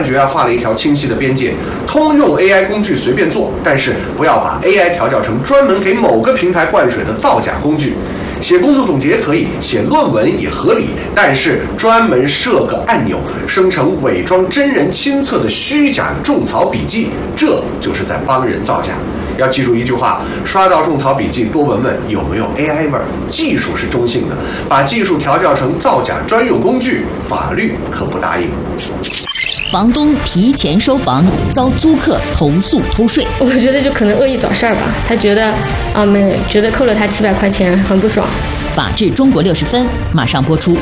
局画了一条清晰的边界，通用 AI 工具随便做，但是不要把 AI 调教成专门给某个平台灌水的造假工具。写工作总结可以，写论文也合理，但是专门设个按钮生成伪装真人亲测的虚假种草笔记，这就是在帮人造假。要记住一句话，刷到种草笔记多闻闻有没有 AI 味儿，技术是中性的，把技术调教成造假专用工具，法律可不答应。 房东提前收房，遭租客投诉偷税。 我觉得就可能恶意找事儿吧，他觉得觉得扣了他700块钱很不爽。 法治中国60分马上播出。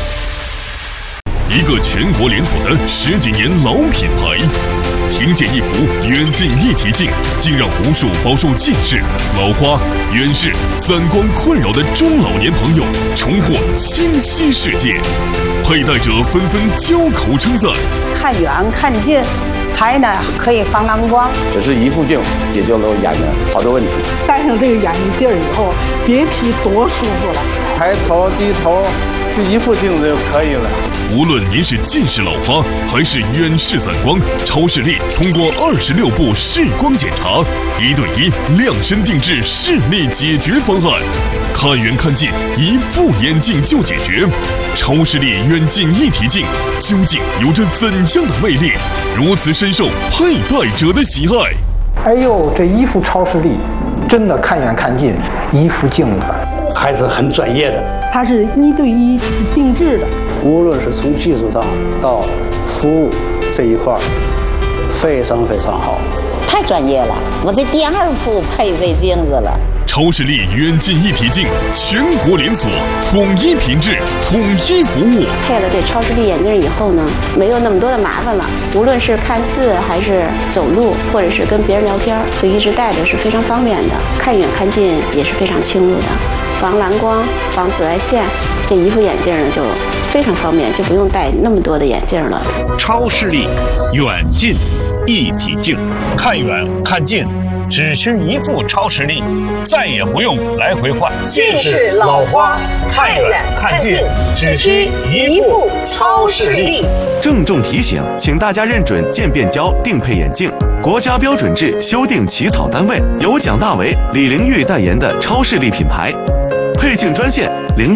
一个全国连锁的10几年老品牌，凭借一幅远近一体镜，竟让无数饱受近视、老花、远视、散光困扰的中老年朋友重获清晰世界。佩戴者纷纷交口称赞。 看远看近，还呢可以防蓝光。 只是一副镜解决了我眼的好多问题。 戴上这个眼镜以后，别提多舒服了。 抬头低头，就一副镜子就可以了。 无论您是近视老花还是远视散光，超视力通过26步视光检查，1对1量身定制视力解决方案。看远看近，一副眼镜就解决。超视力远近一体镜究竟有着怎样的魅力，如此深受佩戴者的喜爱？ 哎呦，这一副超视力真的看远看近，一副镜子还是很专业的。 它是1对1定制的， 无论是从技术到服务这一块，非常非常好。 太专业了，我这第2副配这镜子了。 超视力远近一体镜，全国连锁，统一品质，统一服务。 配了这超视力眼镜以后呢，没有那么多的麻烦了。无论是看字还是走路，或者是跟别人聊天，就一直戴着是非常方便的。看远看近也是非常清楚的，防蓝光、防紫外线，这一副眼镜呢就非常方便，就不用戴那么多的眼镜了。 超视力远近一体镜，看远看近只需一副超视力，再也不用来回换。 近视老花，看远看近只需一副超视力。 郑重提醒，请大家认准渐变焦定配眼镜，国家标准制修订起草单位由蒋大为、李玲玉代言的超视力品牌。配镜专线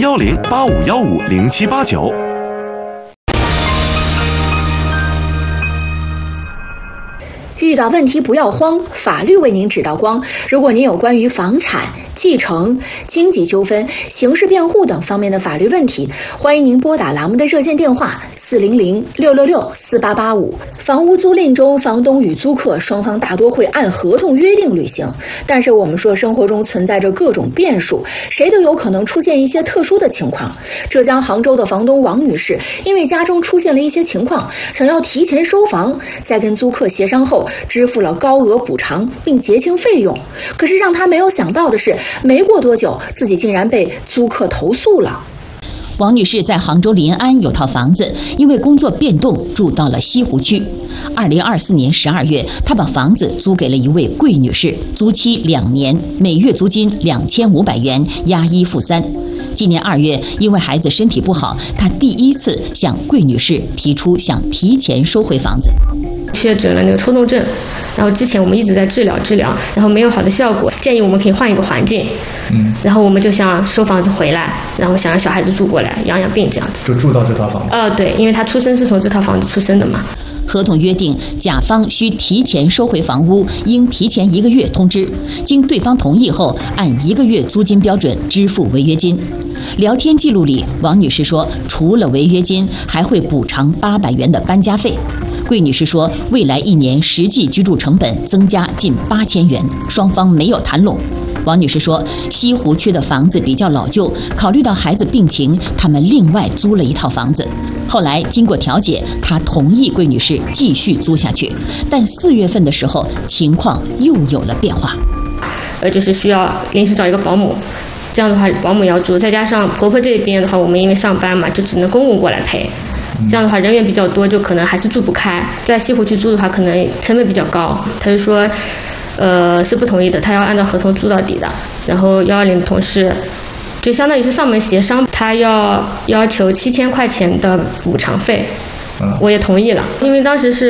010-8515-0789。 遇到问题不要慌，法律为您指道光。如果您有关于房产、继承、经济纠纷、刑事辩护等方面的法律问题，欢迎您拨打栏目的热线电话400-666-4885。房屋租赁中，房东与租客双方大多会按合同约定履行，但是我们说生活中存在着各种变数，谁都有可能出现一些特殊的情况。浙江杭州的房东王女士因为家中出现了一些情况，想要提前收房，在跟租客协商后支付了高额补偿并结清费用，可是让她没有想到的是，没过多久自己竟然被租客投诉了。 王女士在杭州临安有套房子，因为工作变动住到了西湖区。2024年12月，她把房子租给了一位桂女士，租期2年，每月租金2500元，押1付3。今年2月，因为孩子身体不好，她第一次向桂女士提出想提前收回房子。 确诊了那个抽动症，然后之前我们一直在治疗，然后没有好的效果，建议我们可以换一个环境。然后我们就想收房子回来，然后想让小孩子住过来，养养病这样子。 就住到这套房子？ 对，因为他出生是从这套房子出生的嘛。 合同约定，甲方需提前收回房屋，应提前1个月通知，经对方同意后，按1个月租金标准支付违约金。聊天记录里，王女士说，除了违约金，还会补偿800元的搬家费。桂女士说，未来1年实际居住成本增加近8000元，双方没有谈拢。王女士说，西湖区的房子比较老旧，考虑到孩子病情，他们另外租了一套房子。后来经过调解，她同意桂女士继续租下去，但4月份的时候情况又有了变化。 就是需要临时找一个保姆，这样的话保姆要住，再加上婆婆这边的话，我们因为上班嘛，就只能公公过来陪。这样的话人员比较多，就可能还是住不开。在西湖区租的话，可能成本比较高。他就说，是不同意的，他要按照合同租到底的。然后120的同事，就相当于是上门协商，他要求7000块钱的补偿费。我也同意了，因为当时是